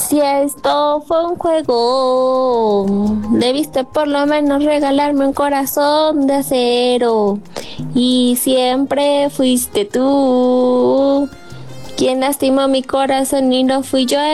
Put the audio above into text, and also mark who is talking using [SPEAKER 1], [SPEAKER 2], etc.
[SPEAKER 1] Si esto fue un juego, debiste por lo menos regalarme un corazón de acero. Y siempre fuiste tú quien lastimó mi corazón y no fui yo.